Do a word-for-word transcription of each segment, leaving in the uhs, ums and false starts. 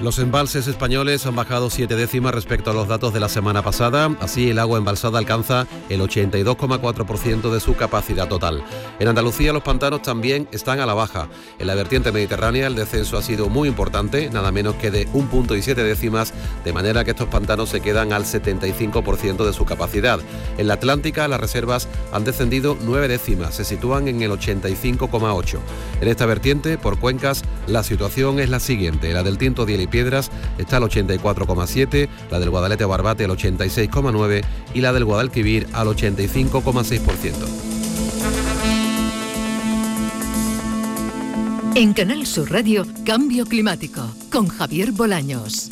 Los embalses españoles han bajado siete décimas respecto a los datos de la semana pasada. Así, el agua embalsada alcanza el ochenta y dos coma cuatro por ciento de su capacidad total. En Andalucía, los pantanos también están a la baja. En la vertiente mediterránea, el descenso ha sido muy importante, nada menos que de un punto y siete décimas, de manera que estos pantanos se quedan al setenta y cinco por ciento de su capacidad. En la Atlántica, las reservas han descendido nueve décimas, se sitúan en el ochenta y cinco coma ocho. En esta vertiente, por cuencas, la situación es la siguiente. La del Tinto, Diel y Piedras está al ochenta y cuatro coma siete, la del Guadalete Barbate al ochenta y seis coma nueve y la del Guadalquivir al ochenta y cinco coma seis por ciento. En Canal Sur Radio, Cambio Climático, con Javier Bolaños.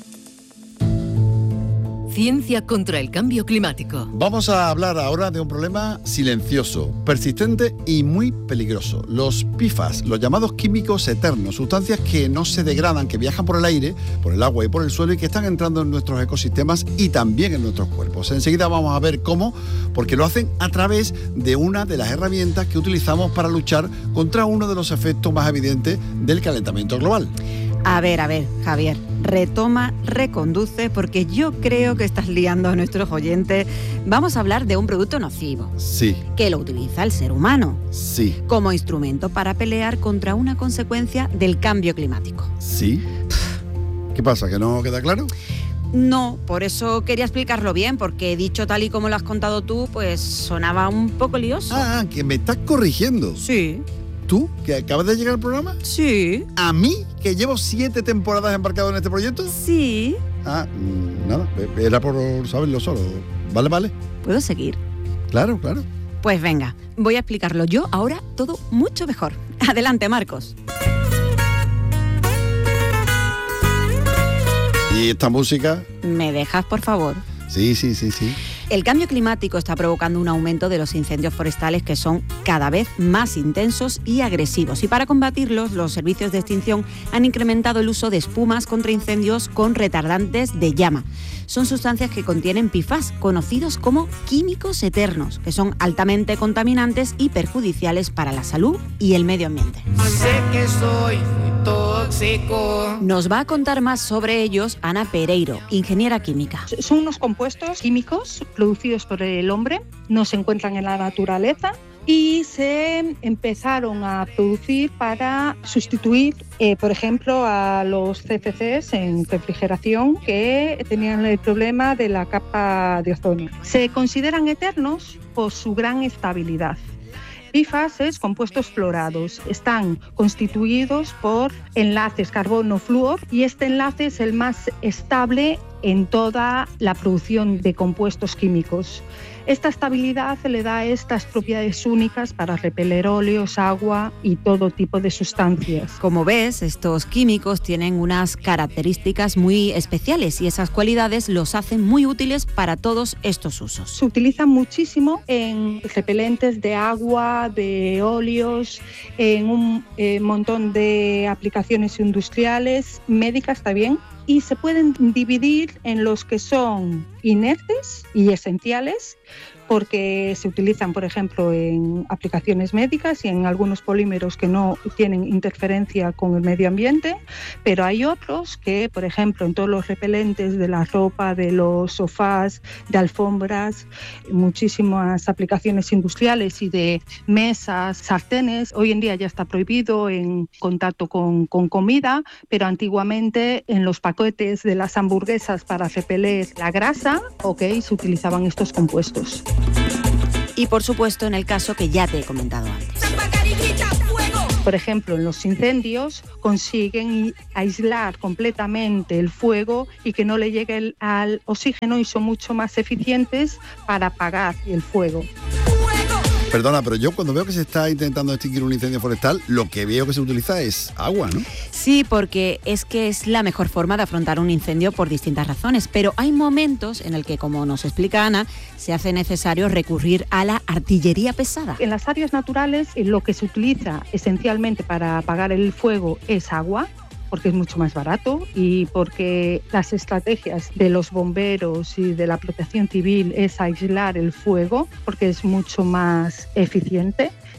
Ciencia contra el cambio climático. Vamos a hablar ahora de un problema silencioso, persistente y muy peligroso. Los P F A S, los llamados químicos eternos, sustancias que no se degradan, que viajan por el aire, por el agua y por el suelo y que están entrando en nuestros ecosistemas y también en nuestros cuerpos. Enseguida vamos a ver cómo, porque lo hacen a través de una de las herramientas que utilizamos para luchar contra uno de los efectos más evidentes del calentamiento global. A ver, a ver, Javier, retoma, reconduce, porque yo creo que estás liando a nuestros oyentes. Vamos a hablar de un producto nocivo. Sí. Que lo utiliza el ser humano. Sí. Como instrumento para pelear contra una consecuencia del cambio climático. Sí. ¿Qué pasa, que no queda claro? No, por eso quería explicarlo bien, porque dicho tal y como lo has contado tú, pues sonaba un poco lioso. Ah, que me estás corrigiendo. Sí. ¿Tú, que acabas de llegar al programa? Sí. ¿A mí, que llevo siete temporadas embarcado en este proyecto? Sí. Ah, mmm, nada, era por saberlo solo. ¿Vale, vale? ¿Puedo seguir? Claro, claro. Pues venga, voy a explicarlo yo ahora todo mucho mejor. Adelante, Marcos. ¿Y esta música? ¿Me dejas, por favor? Sí, sí, sí, sí. El cambio climático está provocando un aumento de los incendios forestales que son cada vez más intensos y agresivos. Y para combatirlos, los servicios de extinción han incrementado el uso de espumas contra incendios con retardantes de llama. Son sustancias que contienen P F A S, conocidos como químicos eternos, que son altamente contaminantes y perjudiciales para la salud y el medio ambiente. Sé que soy muy tóxico. Nos va a contar más sobre ellos Ana Pereiro, ingeniera química. Son unos compuestos químicos producidos por el hombre, no se encuentran en la naturaleza y se empezaron a producir para sustituir, eh, por ejemplo, a los C F Cs en refrigeración que tenían el problema de la capa de ozono. Se consideran eternos por su gran estabilidad. P F A S, compuestos fluorados, están constituidos por enlaces carbono-flúor y este enlace es el más estable en toda la producción de compuestos químicos. Esta estabilidad le da estas propiedades únicas para repeler óleos, agua y todo tipo de sustancias. Como ves, estos químicos tienen unas características muy especiales y esas cualidades los hacen muy útiles para todos estos usos. Se utilizan muchísimo en repelentes de agua, de óleos, en un eh, montón de aplicaciones industriales, médicas también. Y se pueden dividir en los que son inertes y esenciales, porque se utilizan, por ejemplo, en aplicaciones médicas y en algunos polímeros que no tienen interferencia con el medio ambiente, pero hay otros que, por ejemplo, en todos los repelentes de la ropa, de los sofás, de alfombras, muchísimas aplicaciones industriales y de mesas, sartenes, hoy en día ya está prohibido en contacto con, con comida, pero antiguamente en los paquetes de las hamburguesas para repeler la grasa, ok, se utilizaban estos compuestos. Y por supuesto en el caso que ya te he comentado antes. Por ejemplo, en los incendios consiguen aislar completamente el fuego y que no le llegue el, al oxígeno y son mucho más eficientes para apagar el fuego. Perdona, pero yo cuando veo que se está intentando extinguir un incendio forestal, lo que veo que se utiliza es agua, ¿no? Sí, porque es que es la mejor forma de afrontar un incendio por distintas razones, pero hay momentos en el que, como nos explica Ana, se hace necesario recurrir a la artillería pesada. En las áreas naturales, lo que se utiliza esencialmente para apagar el fuego es agua, porque es mucho más barato y porque las estrategias de los bomberos y de la protección civil es aislar el fuego, porque es mucho más eficiente.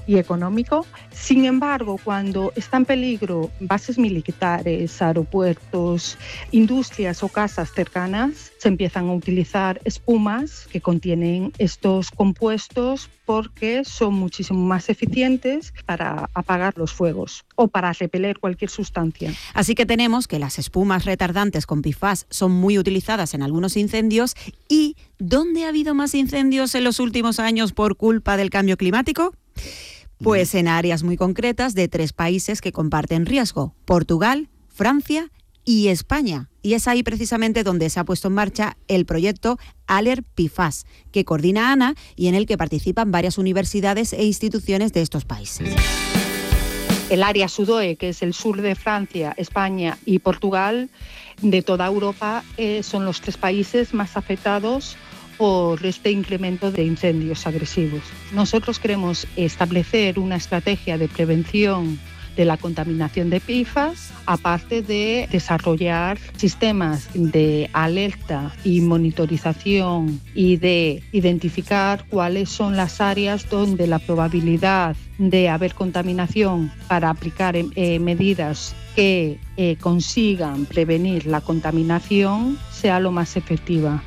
y económico. Sin embargo, cuando está en peligro bases militares, aeropuertos, industrias o casas cercanas, se empiezan a utilizar espumas que contienen estos compuestos porque son muchísimo más eficientes para apagar los fuegos o para repeler cualquier sustancia. Así que tenemos que las espumas retardantes con P F A S son muy utilizadas en algunos incendios. ¿Y dónde ha habido más incendios en los últimos años por culpa del cambio climático? Pues en áreas muy concretas de tres países que comparten riesgo: Portugal, Francia y España. Y es ahí precisamente donde se ha puesto en marcha el proyecto Alert P F A S, que coordina ANA y en el que participan varias universidades e instituciones de estos países. El área SUDOE, que es el sur de Francia, España y Portugal, de toda Europa, eh, son los tres países más afectados por este incremento de incendios agresivos. Nosotros queremos establecer una estrategia de prevención de la contaminación de P F A S, aparte de desarrollar sistemas de alerta y monitorización y de identificar cuáles son las áreas donde la probabilidad de haber contaminación para aplicar eh, medidas que eh, consigan prevenir la contaminación sea lo más efectiva.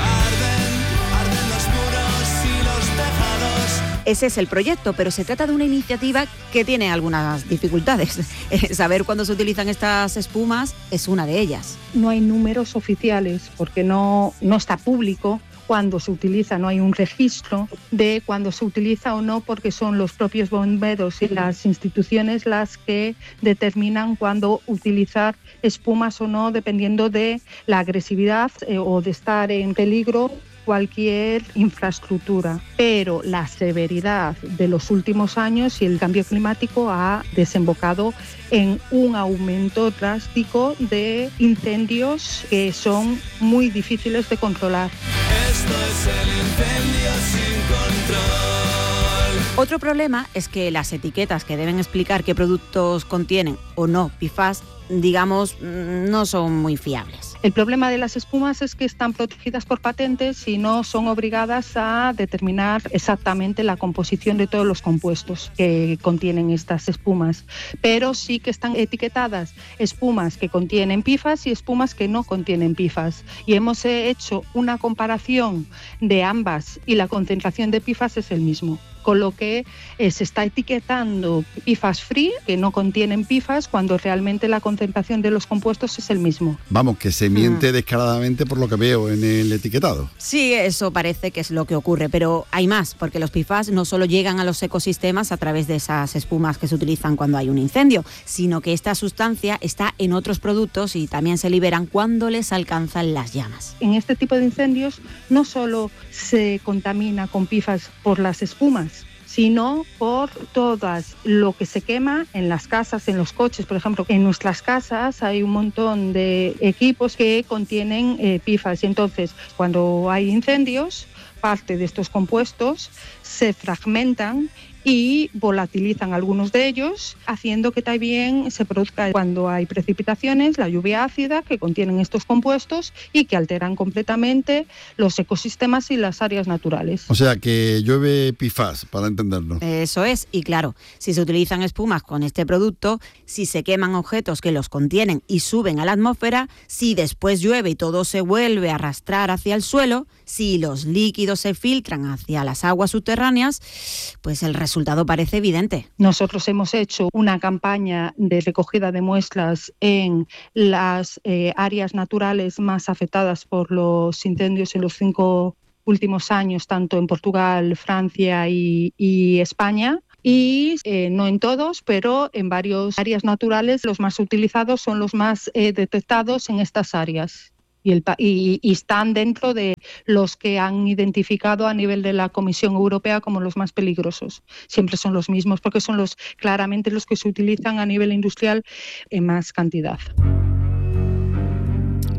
Ese es el proyecto, pero se trata de una iniciativa que tiene algunas dificultades. Saber cuándo se utilizan estas espumas es una de ellas. No hay números oficiales porque no, no está público cuándo se utiliza, no hay un registro de cuándo se utiliza o no, porque son los propios bomberos y las instituciones las que determinan cuándo utilizar espumas o no, dependiendo de la agresividad eh, o de estar en peligro cualquier infraestructura. Pero la severidad de los últimos años y el cambio climático ha desembocado en un aumento drástico de incendios que son muy difíciles de controlar. Esto es el incendio sin control. Otro problema es que las etiquetas que deben explicar qué productos contienen o no P F A S, digamos, no son muy fiables. El problema de las espumas es que están protegidas por patentes y no son obligadas a determinar exactamente la composición de todos los compuestos que contienen estas espumas, pero sí que están etiquetadas espumas que contienen P F A S y espumas que no contienen P F A S. Y hemos hecho una comparación de ambas y la concentración de P F A S es el mismo, con lo que eh, se está etiquetando P F A S free, que no contienen P F A S, cuando realmente la concentración de los compuestos es el mismo. Vamos, que se miente descaradamente por lo que veo en el etiquetado. Sí, eso parece que es lo que ocurre, pero hay más, porque los P F A S no solo llegan a los ecosistemas a través de esas espumas que se utilizan cuando hay un incendio, sino que esta sustancia está en otros productos y también se liberan cuando les alcanzan las llamas. En este tipo de incendios no solo se contamina con P F A S por las espumas, sino por todas lo que se quema en las casas, en los coches. Por ejemplo, en nuestras casas hay un montón de equipos que contienen eh, P F A S y entonces cuando hay incendios, parte de estos compuestos se fragmentan y volatilizan algunos de ellos, haciendo que también se produzca, cuando hay precipitaciones, la lluvia ácida que contienen estos compuestos y que alteran completamente los ecosistemas y las áreas naturales. O sea, que llueve P F A S, para entenderlo. Eso es, y claro, si se utilizan espumas con este producto, si se queman objetos que los contienen y suben a la atmósfera, si después llueve y todo se vuelve a arrastrar hacia el suelo, si los líquidos se filtran hacia las aguas subterráneas, pues el resultado El resultado parece evidente. Nosotros hemos hecho una campaña de recogida de muestras en las eh, áreas naturales más afectadas por los incendios en los cinco últimos años, tanto en Portugal, Francia y, y España. Y eh, no en todos, pero en varias áreas naturales los más utilizados son los más eh, detectados en estas áreas. Y, el, y, y están dentro de los que han identificado a nivel de la Comisión Europea como los más peligrosos. Siempre son los mismos porque son los claramente los que se utilizan a nivel industrial en más cantidad.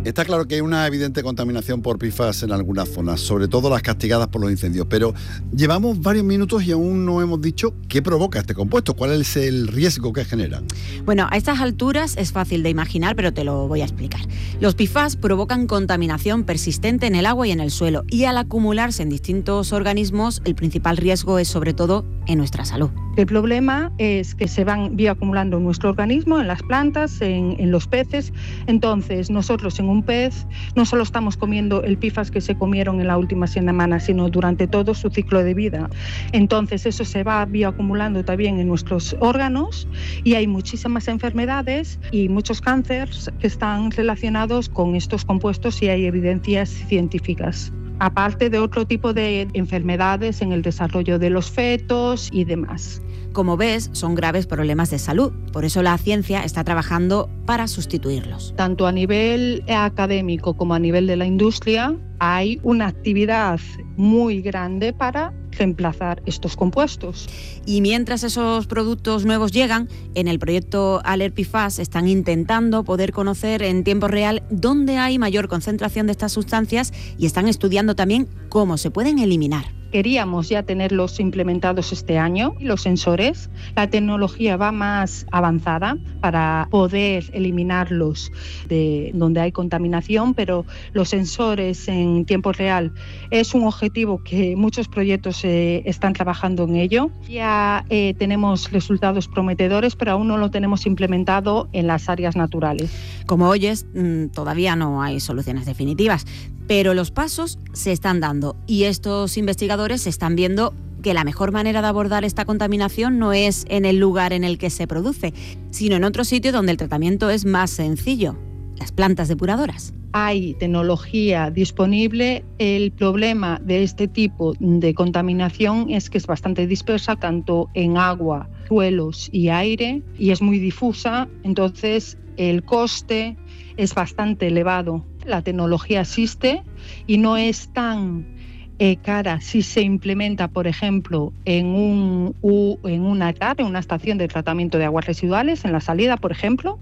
Está claro que hay una evidente contaminación por P F A S en algunas zonas, sobre todo las castigadas por los incendios, pero llevamos varios minutos y aún no hemos dicho qué provoca este compuesto, cuál es el riesgo que generan. Bueno, a estas alturas es fácil de imaginar, pero te lo voy a explicar. Los P F A S provocan contaminación persistente en el agua y en el suelo, y al acumularse en distintos organismos, el principal riesgo es sobre todo en nuestra salud. El problema es que se van bioacumulando en nuestro organismo, en las plantas, en, en los peces. Entonces, nosotros en un pez no solo estamos comiendo el P F A S que se comieron en la última semana, sino durante todo su ciclo de vida. Entonces, eso se va bioacumulando también en nuestros órganos y hay muchísimas enfermedades y muchos cánceres que están relacionados con estos compuestos y hay evidencias científicas. Aparte de otro tipo de enfermedades en el desarrollo de los fetos y demás. Como ves, son graves problemas de salud, por eso la ciencia está trabajando para sustituirlos. Tanto a nivel académico como a nivel de la industria, hay una actividad muy grande para reemplazar estos compuestos. Y mientras esos productos nuevos llegan, en el proyecto Alert P F A S están intentando poder conocer en tiempo real dónde hay mayor concentración de estas sustancias y están estudiando también cómo se pueden eliminar. Queríamos ya tenerlos implementados este año, los sensores. La tecnología va más avanzada para poder eliminarlos de donde hay contaminación, pero los sensores en tiempo real es un objetivo que muchos proyectos eh, están trabajando en ello. Ya eh, tenemos resultados prometedores, pero aún no lo tenemos implementado en las áreas naturales. Como oyes, todavía no hay soluciones definitivas, pero los pasos se están dando y estos investigadores están viendo que la mejor manera de abordar esta contaminación no es en el lugar en el que se produce, sino en otro sitio donde el tratamiento es más sencillo, las plantas depuradoras. Hay tecnología disponible. El problema de este tipo de contaminación es que es bastante dispersa, tanto en agua, suelos y aire, y es muy difusa, entonces el coste es bastante elevado. La tecnología existe y no es tan eh, cara si se implementa, por ejemplo, en, un, u, en una T A R, en una estación de tratamiento de aguas residuales, en la salida, por ejemplo,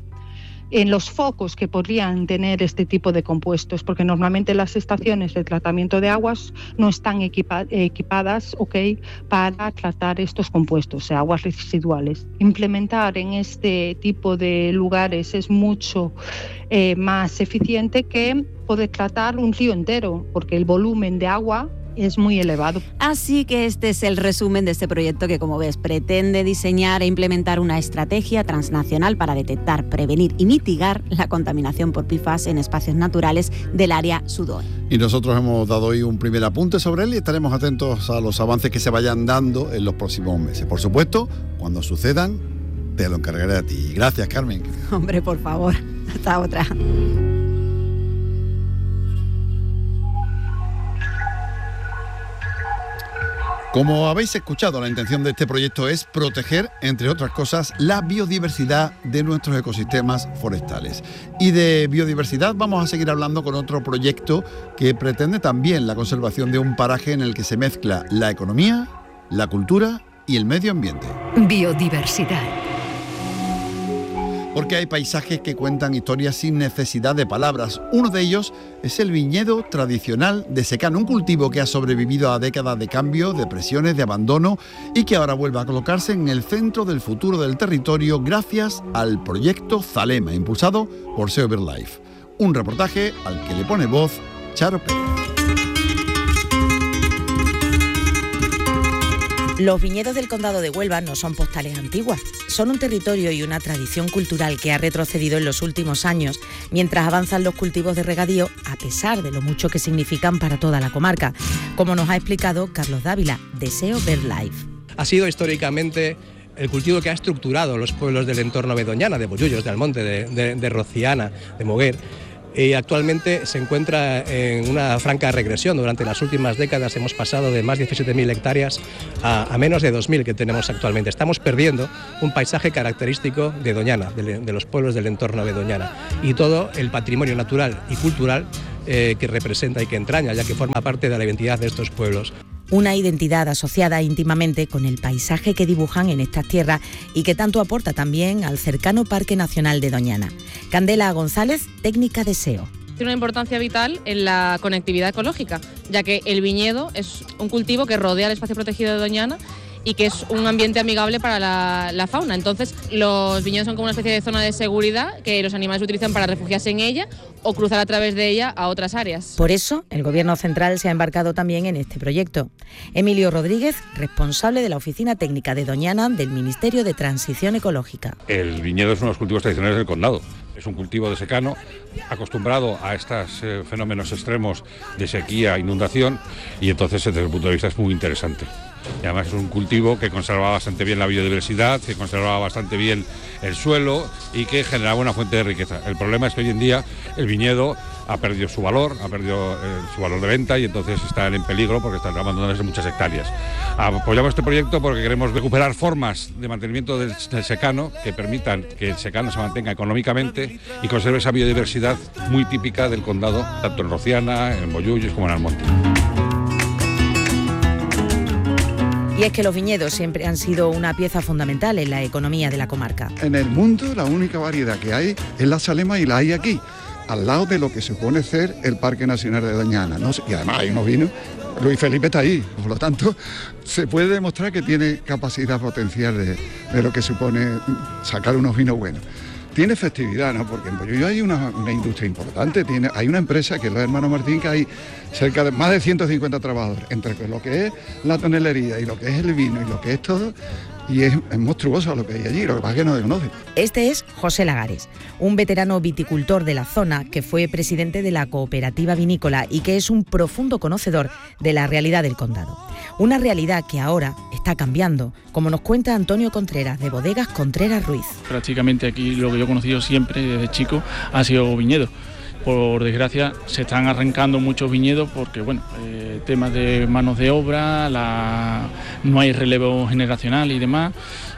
en los focos que podrían tener este tipo de compuestos, porque normalmente las estaciones de tratamiento de aguas no están equipa- equipadas okay, para tratar estos compuestos, o sea, aguas residuales. Implementar en este tipo de lugares es mucho eh, más eficiente que poder tratar un río entero, porque el volumen de agua es muy elevado. Así que este es el resumen de este proyecto que, como ves, pretende diseñar e implementar una estrategia transnacional para detectar, prevenir y mitigar la contaminación por P F A S en espacios naturales del área sudoeste. Y nosotros hemos dado hoy un primer apunte sobre él y estaremos atentos a los avances que se vayan dando en los próximos meses. Por supuesto, cuando sucedan, te lo encargaré a ti. Gracias, Carmen. Hombre, por favor. Hasta otra. Como habéis escuchado, la intención de este proyecto es proteger, entre otras cosas, la biodiversidad de nuestros ecosistemas forestales. Y de biodiversidad vamos a seguir hablando con otro proyecto que pretende también la conservación de un paraje en el que se mezcla la economía, la cultura y el medio ambiente. Biodiversidad. Porque hay paisajes que cuentan historias sin necesidad de palabras. Uno de ellos es el viñedo tradicional de secano, un cultivo que ha sobrevivido a décadas de cambio, de presiones, de abandono y que ahora vuelve a colocarse en el centro del futuro del territorio gracias al proyecto Zalema, impulsado por S E O BirdLife. Un reportaje al que le pone voz Charo Pérez. Los viñedos del Condado de Huelva no son postales antiguas, son un territorio y una tradición cultural que ha retrocedido en los últimos años, mientras avanzan los cultivos de regadío, a pesar de lo mucho que significan para toda la comarca, como nos ha explicado Carlos Dávila, de S E O BirdLife. Ha sido históricamente el cultivo que ha estructurado los pueblos del entorno de Doñana, de Bollullos, de Almonte, de, de, de Rociana, de Moguer. Y actualmente se encuentra en una franca regresión. Durante las últimas décadas hemos pasado de más de diecisiete mil hectáreas a, a menos de dos mil que tenemos actualmente. Estamos perdiendo un paisaje característico de Doñana, de, de los pueblos del entorno de Doñana, y todo el patrimonio natural y cultural eh, que representa y que entraña, ya que forma parte de la identidad de estos pueblos. Una identidad asociada íntimamente con el paisaje que dibujan en estas tierras y que tanto aporta también al cercano Parque Nacional de Doñana. Candela González, técnica de S E O. tiene una importancia vital en la conectividad ecológica, ya que el viñedo es un cultivo que rodea el espacio protegido de Doñana y que es un ambiente amigable para la, la fauna. Entonces, los viñedos son como una especie de zona de seguridad que los animales utilizan para refugiarse en ella o cruzar a través de ella a otras áreas. Por eso, el Gobierno central se ha embarcado también en este proyecto. Emilio Rodríguez, responsable de la Oficina Técnica de Doñana del Ministerio de Transición Ecológica. El viñedo es uno de los cultivos tradicionales del condado. Es un cultivo de secano acostumbrado a estos eh, fenómenos extremos de sequía, inundación, y entonces desde el punto de vista es muy interesante. Y además es un cultivo que conservaba bastante bien la biodiversidad, que conservaba bastante bien el suelo y que generaba una fuente de riqueza. El problema es que hoy en día el viñedo ha perdido su valor, ha perdido eh, su valor de venta y entonces están en peligro porque están abandonándose muchas hectáreas. Apoyamos este proyecto porque queremos recuperar formas de mantenimiento del, del secano que permitan que el secano se mantenga económicamente y conserve esa biodiversidad muy típica del condado, tanto en Rociana, en Bollullos como en Almonte. Y es que los viñedos siempre han sido una pieza fundamental en la economía de la comarca. En el mundo la única variedad que hay es la Salema y la hay aquí, al lado de lo que supone ser el Parque Nacional de Doñana, ¿no? Y además hay unos vinos, Luis Felipe está ahí, por lo tanto se puede demostrar que tiene capacidad potencial de, de lo que supone sacar unos vinos buenos. Tiene festividad, ¿no? Porque en Bollullo hay una, una industria importante, tiene, hay una empresa que es los hermanos Martín, que hay cerca de más de ciento cincuenta trabajadores, entre lo que es la tonelería y lo que es el vino y lo que es todo, y es, es monstruoso lo que hay allí, lo que pasa es que no se conoce. Este es José Lagares, un veterano viticultor de la zona que fue presidente de la cooperativa vinícola y que es un profundo conocedor de la realidad del condado. Una realidad que ahora está cambiando, como nos cuenta Antonio Contreras, de Bodegas Contreras Ruiz. Prácticamente aquí lo que yo he conocido siempre desde chico ha sido viñedo. Por desgracia se están arrancando muchos viñedos porque, bueno, eh, temas de manos de obra, la, no hay relevo generacional y demás.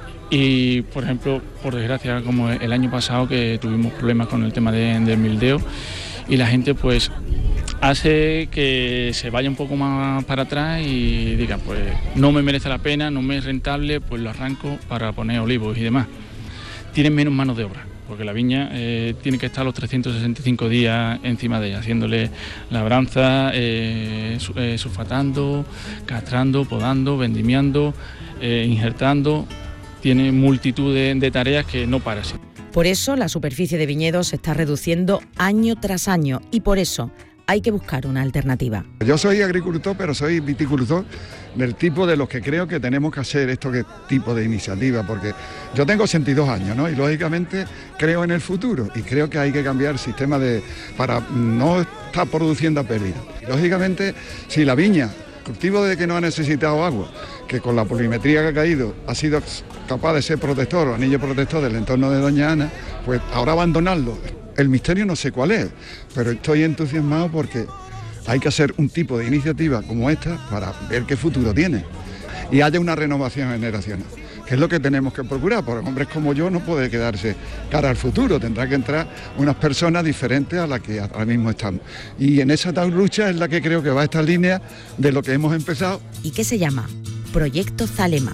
Y, por ejemplo, por desgracia, como el año pasado que tuvimos problemas con el tema de, del mildeo y la gente pues hace que se vaya un poco más para atrás y diga, pues no me merece la pena, no me es rentable, pues lo arranco para poner olivos y demás. Tienen menos manos de obra, porque la viña eh, tiene que estar los trescientos sesenta y cinco días encima de ella, haciéndole labranza, eh, eh, sulfatando, castrando, podando, vendimiando, eh, injertando. Tiene multitud de, de tareas que no para. Por eso la superficie de viñedos se está reduciendo año tras año y por eso hay que buscar una alternativa. Yo soy agricultor, pero soy viticultor del tipo de los que creo que tenemos que hacer esto que tipo de iniciativa, porque yo tengo ochenta y dos años, ¿no? Y lógicamente creo en el futuro y creo que hay que cambiar el sistema de para no estar produciendo pérdida. Lógicamente, si la viña, cultivo de que no ha necesitado agua, que con la pluviometría que ha caído ha sido capaz de ser protector o anillo protector del entorno de Doña Ana, pues ahora abandonarlo. El misterio no sé cuál es, pero estoy entusiasmado porque hay que hacer un tipo de iniciativa como esta para ver qué futuro tiene y haya una renovación generacional, que es lo que tenemos que procurar, porque hombres como yo no puede quedarse cara al futuro, tendrá que entrar unas personas diferentes a las que ahora mismo estamos. Y en esa tal lucha es la que creo que va a esta línea de lo que hemos empezado. ¿Y qué se llama? Proyecto Zalema.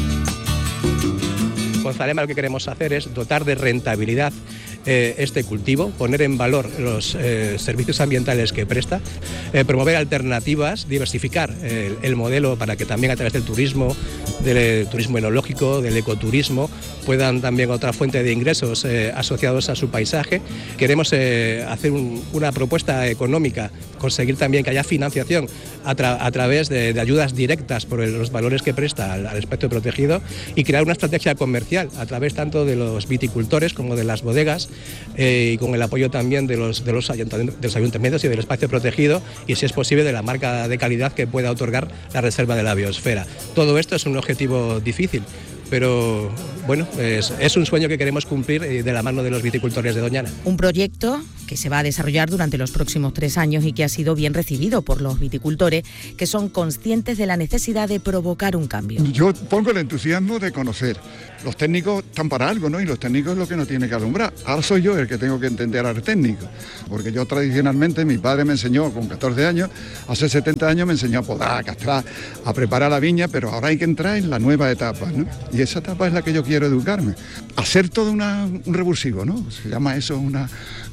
Con Zalema lo que queremos hacer es dotar de rentabilidad eh, este cultivo, poner en valor los eh, servicios ambientales que presta, eh, promover alternativas, diversificar eh, el modelo para que también a través del turismo, del turismo enológico, del ecoturismo, puedan también otra fuente de ingresos eh, asociados a su paisaje. Queremos eh, hacer un, una propuesta económica, conseguir también que haya financiación a, tra a través de, de ayudas directas por el, los valores que presta al, al espectro protegido y crear una estrategia comercial a través tanto de los viticultores como de las bodegas eh, y con el apoyo también de los, de, los ayuntamientos, de los ayuntamientos y del espacio protegido y, si es posible, de la marca de calidad que pueda otorgar la Reserva de la Biosfera. Todo esto es un objetivo difícil, pero bueno, es, es un sueño que queremos cumplir de la mano de los viticultores de Doñana. Un proyecto que se va a desarrollar durante los próximos tres años y que ha sido bien recibido por los viticultores, que son conscientes de la necesidad de provocar un cambio. Yo pongo el entusiasmo de conocer. Los técnicos están para algo, ¿no? Y los técnicos es lo que nos tiene que alumbrar. Ahora soy yo el que tengo que entender al técnico, porque yo tradicionalmente, mi padre me enseñó con catorce años, hace setenta años me enseñó a podar, a castrar, a preparar la viña, pero ahora hay que entrar en la nueva etapa, ¿no? Y esa etapa es la que yo quiero educarme. Hacer todo una, un revulsivo, ¿no? Se llama eso una nueva etapa.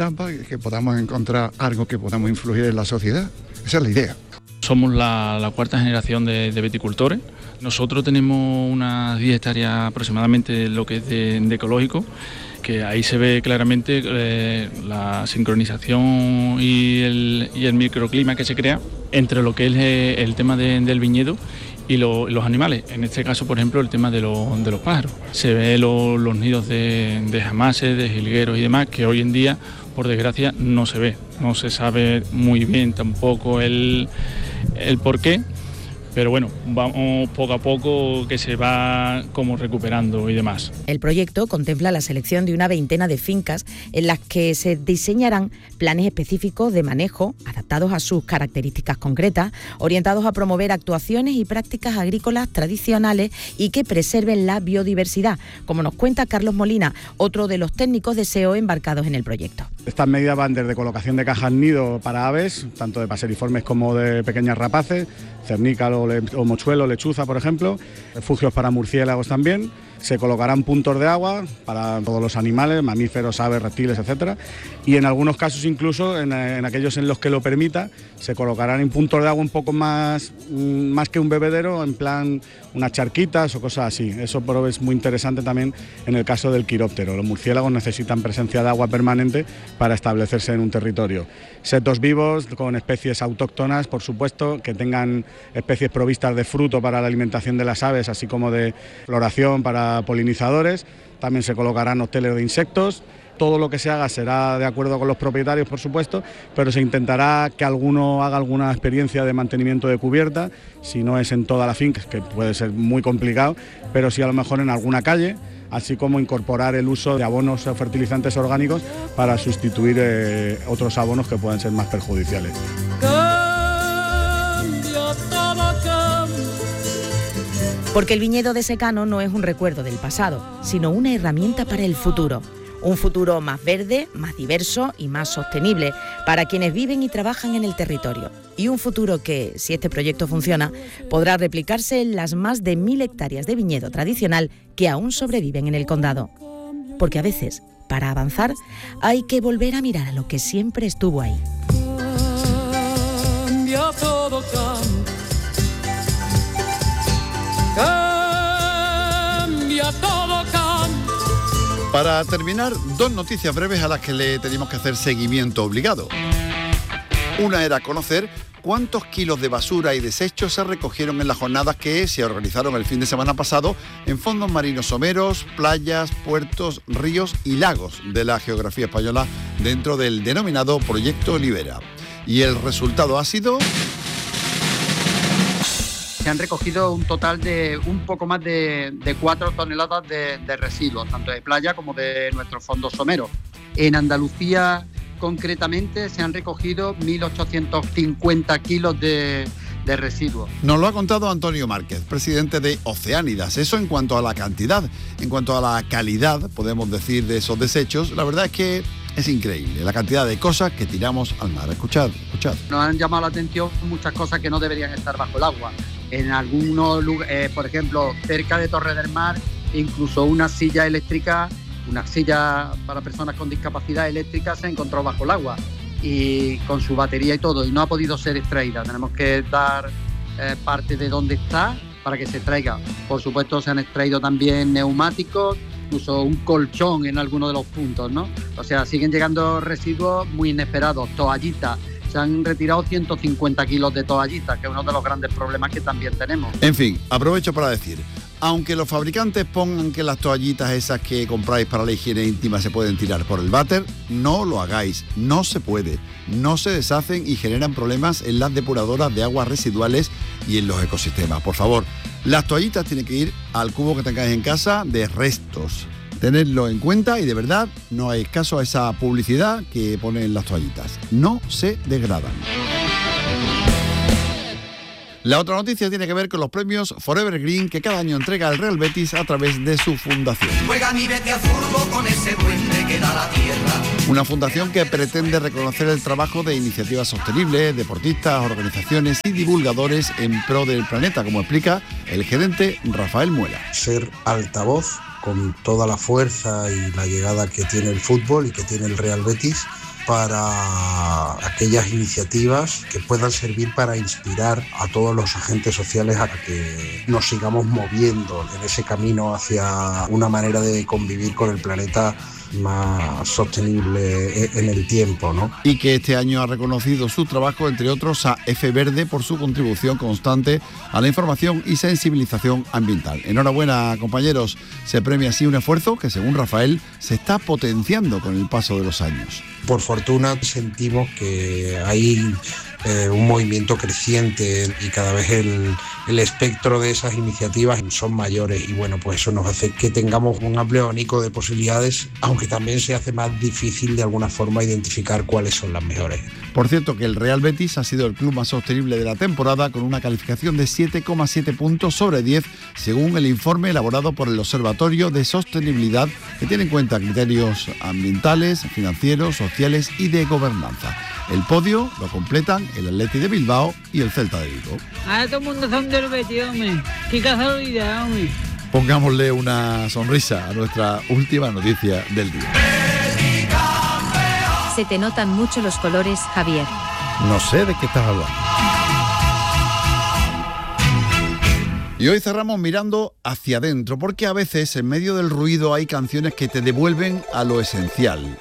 trampa, que podamos encontrar algo que podamos influir en la sociedad. Esa es la idea. Somos la, la cuarta generación de, de viticultores. Nosotros tenemos unas diez hectáreas aproximadamente de lo que es de, de ecológico, que ahí se ve claramente eh, la sincronización y el, y el microclima que se crea entre lo que es el, el tema de, del viñedo y lo, los animales. En este caso, por ejemplo, el tema de, lo, de los pájaros. Se ve lo, los nidos de, de jamases, de jilgueros y demás, que hoy en día, por desgracia, no se ve. No se sabe muy bien tampoco el, el por qué. Pero bueno, vamos poco a poco que se va como recuperando y demás. El proyecto contempla la selección de una veintena de fincas en las que se diseñarán planes específicos de manejo adaptados a sus características concretas, orientados a promover actuaciones y prácticas agrícolas tradicionales y que preserven la biodiversidad, como nos cuenta Carlos Molina, otro de los técnicos de S E O embarcados en el proyecto. Estas medidas van desde colocación de cajas nido para aves, tanto de paseriformes como de pequeñas rapaces, cernícalo o mochuelo, lechuza, por ejemplo, refugios para murciélagos también. Se colocarán puntos de agua para todos los animales, mamíferos, aves, reptiles, etcétera. Y en algunos casos incluso, en, en aquellos en los que lo permita, se colocarán en puntos de agua un poco más, más que un bebedero, en plan unas charquitas o cosas así. Eso pero es muy interesante también en el caso del quiróptero. Los murciélagos necesitan presencia de agua permanente para establecerse en un territorio. Setos vivos con especies autóctonas, por supuesto, que tengan especies provistas de fruto para la alimentación de las aves, así como de floración para polinizadores. También se colocarán hoteles de insectos. Todo lo que se haga será de acuerdo con los propietarios, por supuesto, pero se intentará que alguno haga alguna experiencia de mantenimiento de cubierta, si no es en toda la finca, que puede ser muy complicado, pero sí a lo mejor en alguna calle, así como incorporar el uso de abonos o fertilizantes orgánicos para sustituir eh, otros abonos que puedan ser más perjudiciales. Porque el viñedo de secano no es un recuerdo del pasado, sino una herramienta para el futuro. Un futuro más verde, más diverso y más sostenible para quienes viven y trabajan en el territorio. Y un futuro que, si este proyecto funciona, podrá replicarse en las más de mil hectáreas de viñedo tradicional que aún sobreviven en el condado. Porque a veces, para avanzar, hay que volver a mirar a lo que siempre estuvo ahí. Cambia todo, cambia todo, cambia. Para terminar, dos noticias breves a las que le tenemos que hacer seguimiento obligado. Una era conocer cuántos kilos de basura y desechos se recogieron en las jornadas que se organizaron el fin de semana pasado en fondos marinos someros, playas, puertos, ríos y lagos de la geografía española dentro del denominado Proyecto Libera. Y el resultado ha sido... Se han recogido un total de un poco más de, de cuatro toneladas de, de residuos, tanto de playa como de nuestros fondos someros. En Andalucía, concretamente, se han recogido mil ochocientos cincuenta kilos de, de residuos. Nos lo ha contado Antonio Márquez, presidente de Oceánidas. Eso en cuanto a la cantidad. En cuanto a la calidad, podemos decir, de esos desechos, la verdad es que es increíble la cantidad de cosas que tiramos al mar. Escuchad, escuchad. Nos han llamado la atención muchas cosas que no deberían estar bajo el agua. En algunos lugares, eh, por ejemplo, cerca de Torre del Mar, incluso una silla eléctrica, una silla para personas con discapacidad eléctrica se encontró bajo el agua y con su batería y todo, y no ha podido ser extraída. Tenemos que dar eh, parte de dónde está para que se extraiga. Por supuesto, se han extraído también neumáticos, incluso un colchón en algunos de los puntos, ¿no? O sea, siguen llegando residuos muy inesperados, toallitas. Se han retirado ciento cincuenta kilos de toallitas, que es uno de los grandes problemas que también tenemos. En fin, aprovecho para decir, aunque los fabricantes pongan que las toallitas esas que compráis para la higiene íntima se pueden tirar por el váter, no lo hagáis, no se puede. No se deshacen y generan problemas en las depuradoras de aguas residuales y en los ecosistemas. Por favor, las toallitas tienen que ir al cubo que tengáis en casa de restos. Tenedlo en cuenta y de verdad no hagáis caso a esa publicidad que ponen las toallitas. No se degradan. La otra noticia tiene que ver con los premios Forever Green que cada año entrega el Real Betis a través de su fundación. Juega mi Betis a fútbol con ese duende que da la tierra. Una fundación que pretende reconocer el trabajo de iniciativas sostenibles, deportistas, organizaciones y divulgadores en pro del planeta, como explica el gerente Rafael Muela. Ser altavoz con toda la fuerza y la llegada que tiene el fútbol y que tiene el Real Betis para aquellas iniciativas que puedan servir para inspirar a todos los agentes sociales a que nos sigamos moviendo en ese camino hacia una manera de convivir con el planeta más sostenible en el tiempo, ¿no? Y que este año ha reconocido su trabajo, entre otros, a F Verde por su contribución constante a la información y sensibilización ambiental. Enhorabuena, compañeros. Se premia así un esfuerzo que, según Rafael, se está potenciando con el paso de los años. Por fortuna sentimos que hay eh, un movimiento creciente y cada vez el, el espectro de esas iniciativas son mayores y bueno, pues eso nos hace que tengamos un amplio abanico de posibilidades, aunque también se hace más difícil de alguna forma identificar cuáles son las mejores. Por cierto, que el Real Betis ha sido el club más sostenible de la temporada con una calificación de siete coma siete puntos sobre diez, según el informe elaborado por el Observatorio de Sostenibilidad, que tiene en cuenta criterios ambientales, financieros, sociales y de gobernanza. El podio lo completan el Athletic de Bilbao y el Celta de Vigo. Ahora todo el mundo son del Betis, hombre. Qué casualidad, hombre. Pongámosle una sonrisa a nuestra última noticia del día. Se te notan mucho los colores, Javier. No sé de qué estás hablando. Y hoy cerramos mirando hacia adentro, porque a veces en medio del ruido hay canciones que te devuelven a lo esencial.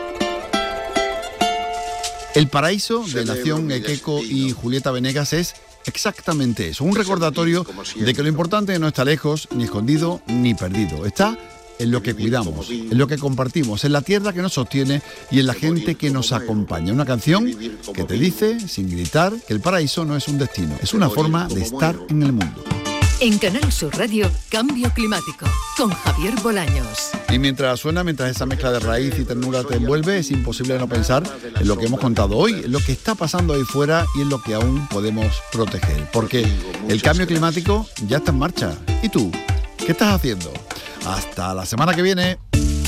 El Paraíso, de Nación Equeco y Julieta Venegas, es exactamente eso, un recordatorio de que lo importante no está lejos, ni escondido, ni perdido. Está en lo que cuidamos, en lo que compartimos, en la tierra que nos sostiene y en la gente que nos acompaña. Una canción que te dice, sin gritar, que el paraíso no es un destino, es una forma de estar en el mundo. En Canal Sur Radio, Cambio Climático, con Javier Bolaños. Y mientras suena, mientras esa mezcla de raíz y ternura te envuelve, es imposible no pensar en lo que hemos contado hoy, en lo que está pasando ahí fuera y en lo que aún podemos proteger. Porque el cambio climático ya está en marcha. ¿Y tú? ¿Qué estás haciendo? Hasta la semana que viene.